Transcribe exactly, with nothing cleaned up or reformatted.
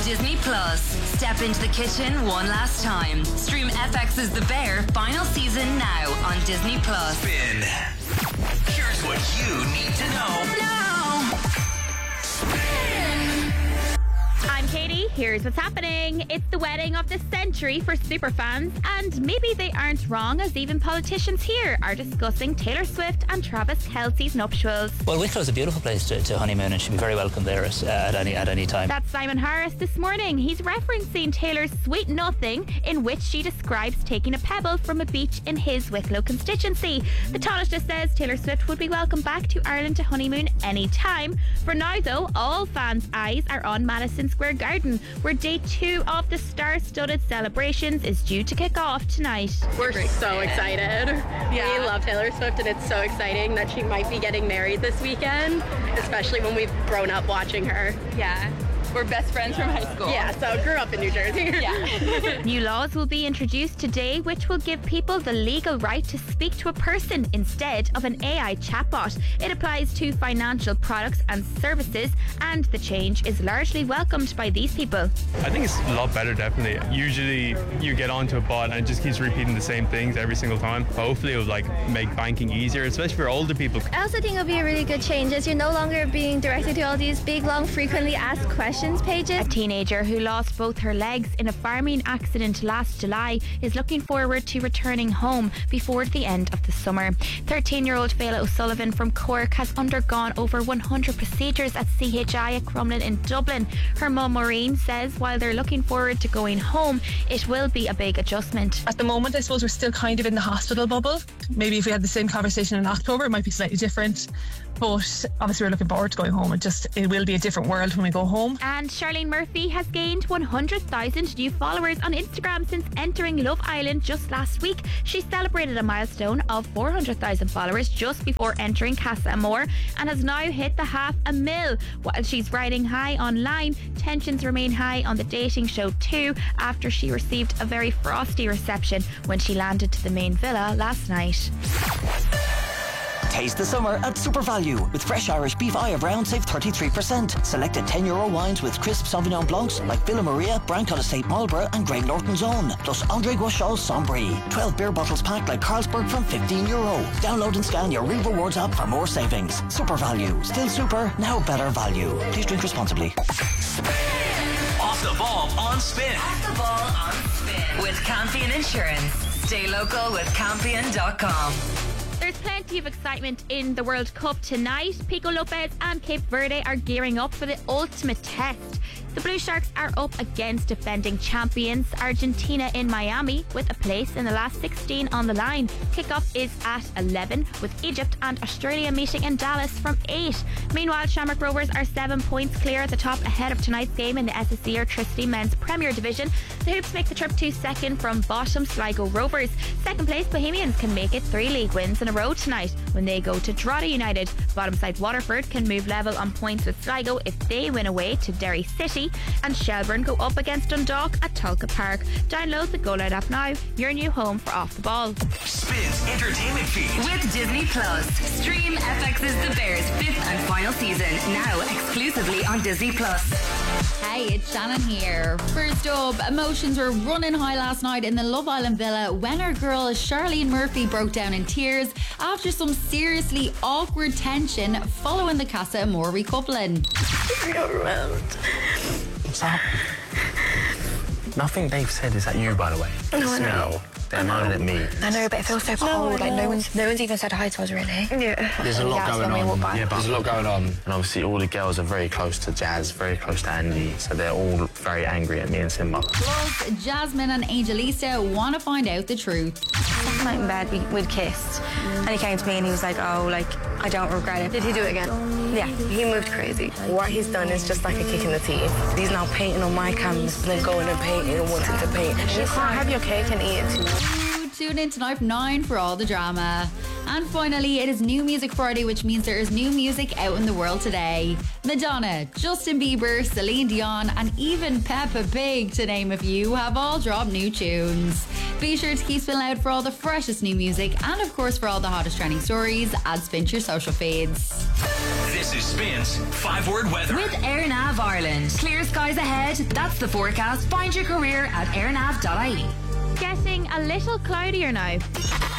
Disney Plus. Step into the kitchen one last time. Stream F X's The Bear final season now on Disney Plus. Spin. Here's what you need to know now. I'm Katie, here's what's happening. It's the wedding of the century for superfans, and maybe they aren't wrong, as even politicians here are discussing Taylor Swift and Travis Kelce's nuptials. Well, Wicklow's a beautiful place to, to honeymoon and should be very welcome there at, uh, at any at any time. That's Simon Harris this morning. He's referencing Taylor's Sweet Nothing, in which she describes taking a pebble from a beach in his Wicklow constituency. The Taoiseach says Taylor Swift would be welcome back to Ireland to honeymoon any time. For now, though, all fans' eyes are on Madison Square Garden, where day two of the star-studded celebrations is due to kick off tonight. We're so excited. Yeah. We love Taylor Swift, and it's so exciting that she might be getting married this weekend, especially when we've grown up watching her. Yeah. We're best friends from high school. Yeah, so grew up in New Jersey. Yeah. New laws will be introduced today which will give people the legal right to speak to a person instead of an A I chatbot. It applies to financial products and services, and the change is largely welcomed by these people. I think it's a lot better, definitely. Usually you get onto a bot and it just keeps repeating the same things every single time. Hopefully it will like make banking easier, especially for older people. I also think it'll be a really good change, as you're no longer being directed to all these big, long, frequently asked questions pages. A teenager who lost both her legs in a farming accident last July is looking forward to returning home before the end of the summer. thirteen-year-old Fela O'Sullivan from Cork has undergone over one hundred procedures at C H I at Crumlin in Dublin. Her mum Maureen says while they're looking forward to going home, it will be a big adjustment. At the moment, I suppose we're still kind of in the hospital bubble. Maybe if we had the same conversation in October, it might be slightly different. But obviously we're looking forward to going home. It just, it will be a different world when we go home. And Charlene Murphy has gained one hundred thousand new followers on Instagram since entering Love Island just last week. She celebrated a milestone of four hundred thousand followers just before entering Casa Amor and has now hit the half a mil. While she's riding high online, tensions remain high on the dating show too, after she received a very frosty reception when she landed to the main villa last night. Taste the summer at Super Value. With fresh Irish beef eye of round, save thirty-three percent. Selected ten euro wines with crisp Sauvignon Blancs like Villa Maria, Brancott Estate Marlborough and Grey Norton's Own. Plus André Gauchon's Sombry. twelve beer bottles packed like Carlsberg from fifteen euro. Download and scan your Real Rewards app for more savings. Super Value. Still super, now better value. Please drink responsibly. Off the ball on Spin. Off the ball on Spin with Campion Insurance. Stay local with Campion dot com. There's plenty of excitement in the World Cup tonight. Pico Lopez and Cape Verde are gearing up for the ultimate test. The Blue Sharks are up against defending champions Argentina in Miami, with a place in the last sixteen on the line. Kickoff is at eleven, with Egypt and Australia meeting in Dallas from eight. Meanwhile, Shamrock Rovers are seven points clear at the top ahead of tonight's game in the S S E Electricity Men's Premier Division. The Hoops make the trip to second from bottom Sligo Rovers. Second place Bohemians can make it three league wins in a row tonight when they go to Drogheda United. Bottom side Waterford can move level on points with Sligo if they win away to Derry City, and Shelburne go up against Dundalk at Tulka Park. Download the Go Loud app now, your new home for Off the Ball. Spin's entertainment feed with Disney Plus. Stream F X's The Bears fifth and final season now exclusively on Disney Plus. Hey, it's Shannon here. First up, emotions were running high last night in the Love Island villa when our girl Charlene Murphy broke down in tears after some seriously awkward tension following the Casa Amor recoupling. You're around. What's up? Nothing they've said is that you, by the way. No, I know. Smell. They're moaning at me. I know, but it feels so cold. No, like no one's, no one's even said hi to us, really. Yeah. There's a lot yeah, going on. Yeah, but there's a lot going on, and obviously all the girls are very close to Jazz, very close to Andy, so they're all very angry at me and Simba. Plus, Jasmine and Angelisa want to find out the truth. Last night in bed, we, we'd kissed, and he came to me and he was like, "Oh, like I don't regret it." Did he do it again? Yeah. He moved crazy. What he's done is just like a kick in the teeth. He's now painting on my canvas, and then going and painting and wanting to paint. You can't have your cake and eat it too. Tune in tonight from nine for all the drama. And finally, it is New Music Friday, which means there is new music out in the world today. Madonna, Justin Bieber, Celine Dion, and even Peppa Pig, to name a few, have all dropped new tunes. Be sure to keep Spin Loud for all the freshest new music and, of course, for all the hottest trending stories. Add Spin to your social feeds. This This is Spins five word weather. With AirNav Ireland. Clear skies ahead. That's the forecast. Find your career at airnav dot I E. Getting a little cloudier now.